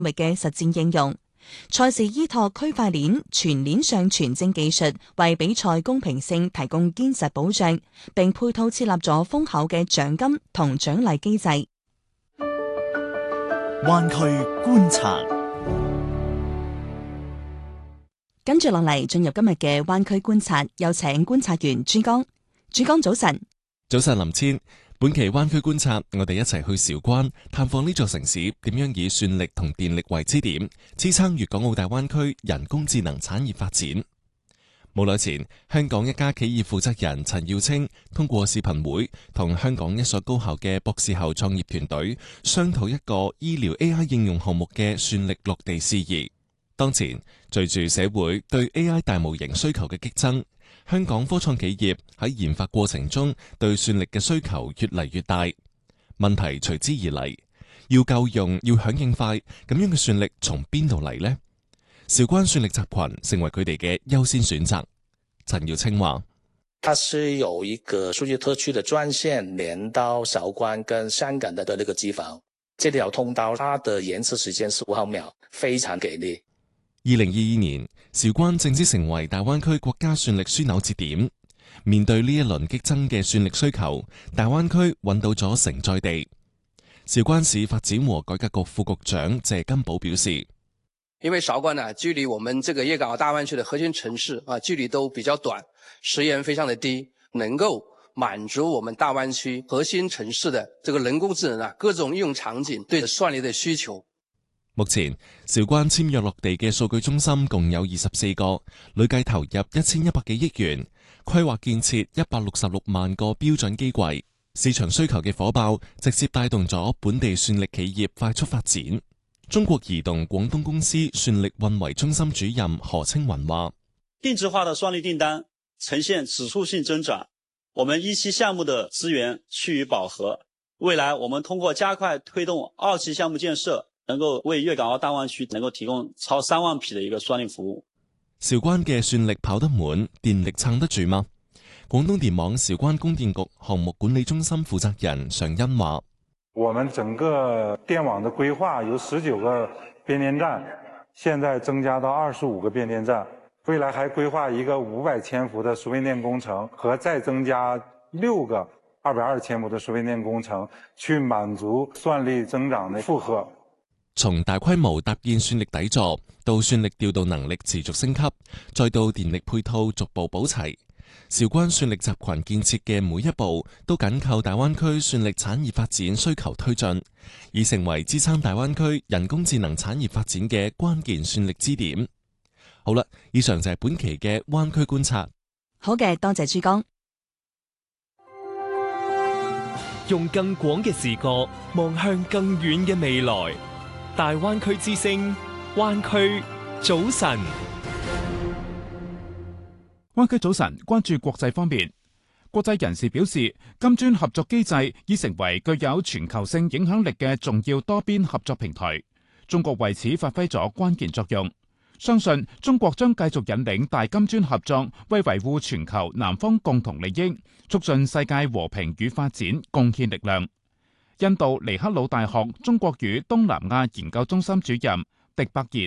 域嘅實戰應用。賽事依託區塊鏈全鏈上傳證技術，為比賽公平性提供堅實保障，並配套設立咗豐厚嘅獎金同獎勵機制。 灣區觀察， 跟住落嚟進入今日嘅灣區觀察，有請觀察員朱江。朱江早晨。 早晨林千。本期灣區觀察，我哋一齊去韶關探訪呢座城市點樣以算力同電力為支點，支撐粵港澳大灣區人工智能產業發展。冇耐前，香港一家企業負責人陳耀清通過視頻會同香港一所高校嘅博士後創業團隊商討一個醫療 AI 應用項目嘅算力落地事宜。當前，隨住社會對 AI 大模型需求嘅激增，香港科創企業喺研發過程中對算力嘅需求越嚟越大，問題隨之而嚟，要夠用，要響應快，咁樣嘅算力從邊度嚟呢？韶關算力集群成為佢哋嘅優先選擇。陳耀清話： 它是有一個數據特區的專線連到韶關跟香港的那個機房，這條通道它的延遲時間是5毫秒，非常給力。 2022年，韶關正式成為大灣區國家算力樞紐節點。面對呢一輪激增嘅算力需求，大灣區揾到咗承載地。韶關市發展和改革局副局長謝金寶表示： 因為韶關呢，距離我們這個粵港澳大灣區的核心城市距離都比較短，時延非常的低，能夠滿足我們大灣區核心城市的這個人工智能各種應用場景對算力的需求。 目前，韶關簽約落地嘅數據中心共有24個，累計投入1100幾億元，規劃建設166萬個標準機櫃。市場需求嘅火爆，直接帶動咗本地算力企業快速發展。中國移動廣東公司算力運維中心主任何青雲話： 定制化的算力訂單呈現指數性增長，我們一期項目的資源趨於飽和，未來我們通過加快推動二期項目建設，能夠為粵港澳大灣區能夠提供超3萬匹的一個算力服務。 韶關嘅算力跑得滿，電力撐得住嗎？廣東電網韶關供電局項目管理中心負責人常恩話： 我們整個電網的規劃由19個變電站，現在增加到25個變電站，未來還規劃一個500千伏的輸變電工程，和再增加6個220千伏的輸變電工程，去滿足算力增長的負荷。 從大規模搭建算力底座，到算力調度能力持續升級，再到電力配套逐步補齊，韶關算力集群建設嘅每一步都緊靠大灣區算力產業發展需求推進，已成為支撐大灣區人工智能產業發展嘅關鍵算力支點。好啦，以上就係本期嘅灣區觀察。 好嘅，多謝朱江。 用更廣嘅視角望向更遠嘅未來。大灣區之聲，灣區早晨。 灣區早晨，關注國際方面。國際人士表示，金磚合作機制已成為具有全球性影響力嘅重要多邊合作平台。中國為此發揮咗關鍵作用。相信中國將繼續引領大金磚合作，為維護全球南方共同利益，促進世界和平與發展貢獻力量。印度尼克魯大學中國與東南亞研究中心主任迪伯熱：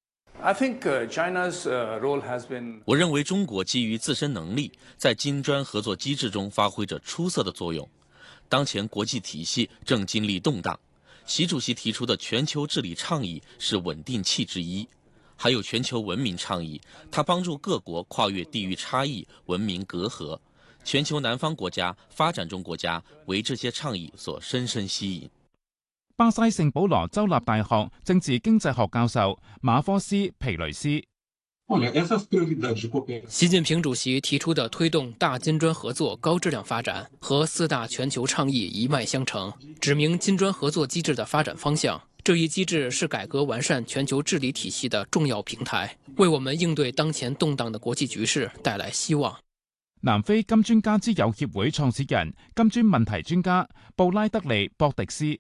我認為中國基於自身能力，在金磚合作機制中發揮着出色的作用。當前國際體系正經歷動盪，習主席提出的全球治理倡議是穩定器之一，還有全球文明倡議，它幫助各國跨越地域差異、文明隔閡。全球南方國家、發展中國家為這些倡議所深深吸引。 巴西聖保羅州立大學政治經濟學教授馬科斯皮雷斯： 習近平主席提出的推動大金磚合作高質量發展和4大全球倡議一脈相承，指明金磚合作機制的發展方向。這一機制是改革完善全球治理體系的重要平台，為我們應對當前動盪的國際局勢帶來希望。 南非金磚家之友協會創始人、金磚問題專家布拉德利·博迪斯：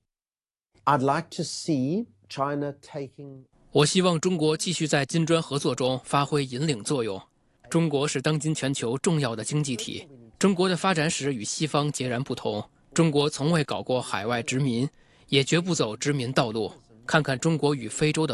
我希望中國繼續在金磚合作中發揮引領作用。中國是當今全球重要的經濟體，中國的發展史與西方截然不同。中國從未搞過海外殖民，也絕不走殖民道路。 看看中国与非洲的